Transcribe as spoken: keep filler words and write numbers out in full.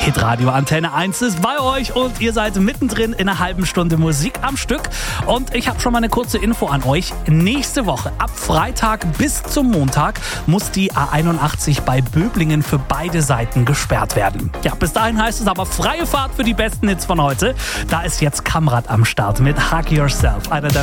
Hitradio Antenne eins ist bei euch und ihr seid mittendrin in einer halben Stunde Musik am Stück. Und ich habe schon mal eine kurze Info an euch. Nächste Woche, ab Freitag bis zum Montag, muss die A einundachtzig bei Böblingen für beide Seiten gesperrt werden. Ja, bis dahin heißt es aber freie Fahrt für die besten Hits von heute. Da ist jetzt Kamrat am Start mit Hug Yourself, einer der